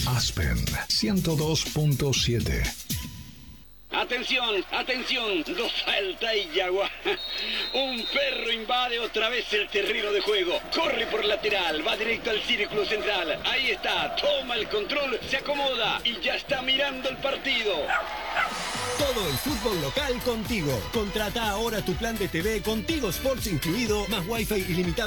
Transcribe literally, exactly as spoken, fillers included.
Aspen ciento dos punto siete. Atención, atención, no falta y Yagua. Un perro invade otra vez el terreno de juego. Corre por lateral, va directo al círculo central. Ahí está, toma el control, se acomoda y ya está mirando el partido. Todo el fútbol local contigo. Contrata ahora tu plan de T V con Tigo Sports incluido, más Wi-Fi ilimitado